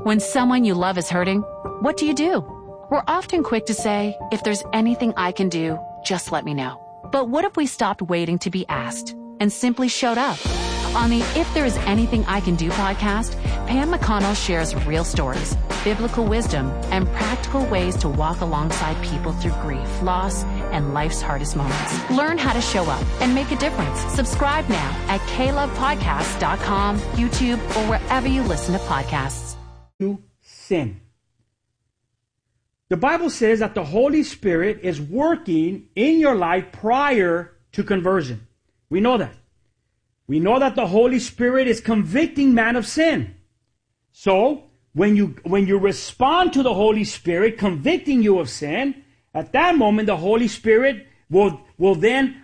When someone you love is hurting, what do? We're often quick to say, if there's anything I can do, just let me know. But what if we stopped waiting to be asked and simply showed up? On the If There Is Anything I Can Do podcast, Pam McConnell shares real stories, biblical wisdom, and practical ways to walk alongside people through grief, loss, and life's hardest moments. Learn how to show up and make a difference. Subscribe now at KLovePodcasts.com, YouTube, or wherever you listen to podcasts. Sin. The Bible says that the Holy Spirit is working in your life prior to conversion. We know that. We know that the Holy Spirit is convicting man of sin. So, when you respond to the Holy Spirit convicting you of sin, at that moment the Holy Spirit will then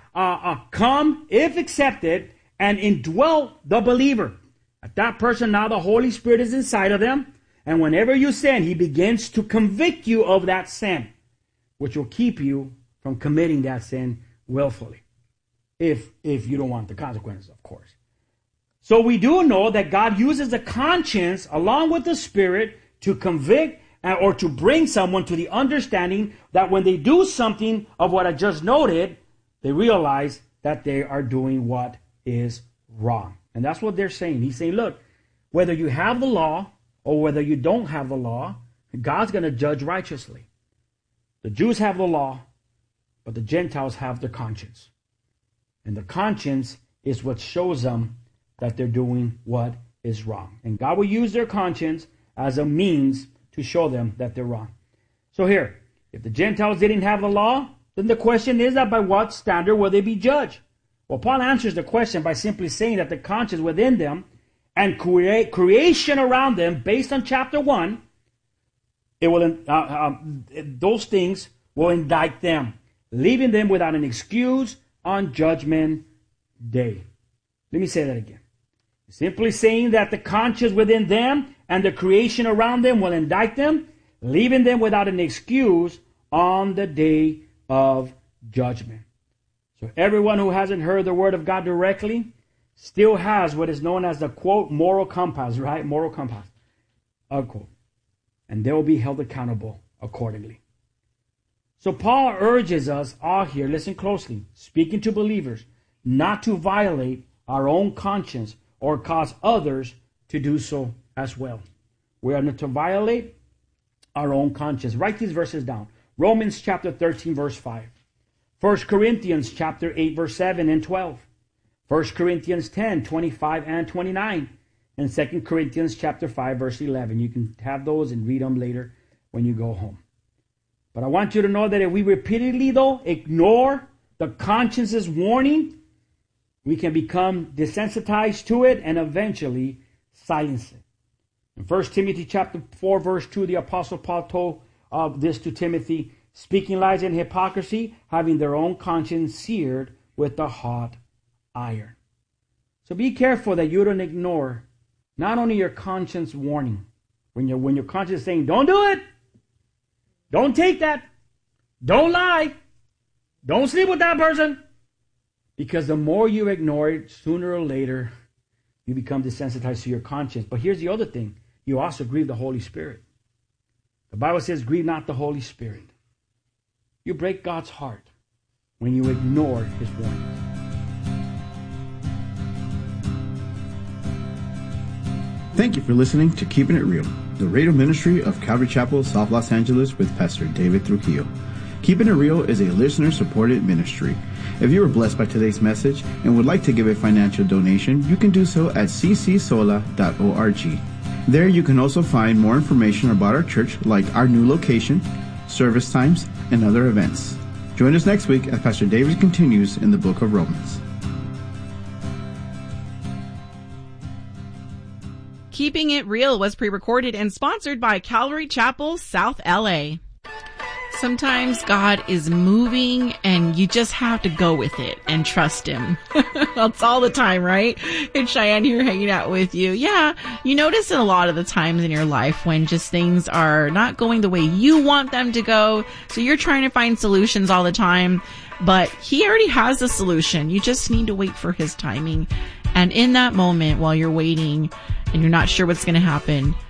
come, if accepted, and indwell the believer. At that person, now the Holy Spirit is inside of them, and whenever you sin, He begins to convict you of that sin, which will keep you from committing that sin willfully. If you don't want the consequences, of course. So we do know that God uses the conscience along with the Spirit to convict or to bring someone to the understanding that when they do something of what I just noted, they realize that they are doing what is wrong. And that's what they're saying. He's saying, look, whether you have the law or whether you don't have the law, God's going to judge righteously. The Jews have the law, but the Gentiles have their conscience. And the conscience is what shows them that they're doing what is wrong. And God will use their conscience as a means to show them that they're wrong. So here, if the Gentiles didn't have the law, then the question is that by what standard will they be judged? Well, Paul answers the question by simply saying that the conscience within them and creation around them, based on chapter 1, it will those things will indict them, leaving them without an excuse on Judgment Day. Let me say that again. Simply saying that the conscience within them and the creation around them will indict them, leaving them without an excuse on the day of judgment. So everyone who hasn't heard the word of God directly still has what is known as the, quote, moral compass, right? Moral compass, unquote. And they will be held accountable accordingly. So Paul urges us all here, listen closely, speaking to believers, not to violate our own conscience or cause others to do so as well. We are not to violate our own conscience. Write these verses down. Romans chapter 13, verse 5. 1 Corinthians chapter 8, verse 7 and 12. 1 Corinthians 10, 25 and 29. And 2 Corinthians chapter 5, verse 11. You can have those and read them later when you go home. But I want you to know that if we repeatedly, though, ignore the conscience's warning, we can become desensitized to it and eventually silence it. In 1 Timothy chapter 4, verse 2, the Apostle Paul told this to Timothy, speaking lies and hypocrisy, having their own conscience seared with the hot iron. So be careful that you don't ignore not only your conscience warning, when your conscience is saying, don't do it, don't take that, don't lie, don't sleep with that person. Because the more you ignore it, sooner or later, you become desensitized to your conscience. But here's the other thing. You also grieve the Holy Spirit. The Bible says, grieve not the Holy Spirit. You break God's heart when you ignore His warnings. Thank you for listening to Keeping It Real, the radio ministry of Calvary Chapel, South Los Angeles with Pastor David Trujillo. Keeping It Real is a listener-supported ministry. If you were blessed by today's message and would like to give a financial donation, you can do so at ccsola.org. There you can also find more information about our church, like our new location, service times, and other events. Join us next week as Pastor David continues in the book of Romans. Keeping It Real was pre-recorded and sponsored by Calvary Chapel, South LA. Sometimes God is moving and you just have to go with it and trust Him. That's all the time, right? It's Cheyenne here hanging out with you. Yeah, you notice it a lot of the times in your life when just things are not going the way you want them to go. So you're trying to find solutions all the time, but He already has the solution. You just need to wait for His timing. And in that moment, while you're waiting and you're not sure what's going to happen,